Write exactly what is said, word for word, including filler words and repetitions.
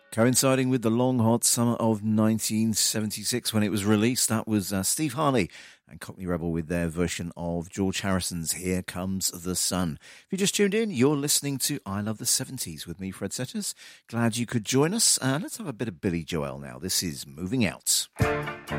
Coinciding with the long, hot summer of nineteen seventy-six when it was released, that was uh, Steve Harley and Cockney Rebel with their version of George Harrison's Here Comes the Sun. If you just tuned in, you're listening to I Love the seventies with me, Fred Setters. Glad you could join us. Uh, let's have a bit of Billy Joel now. This is Moving Out.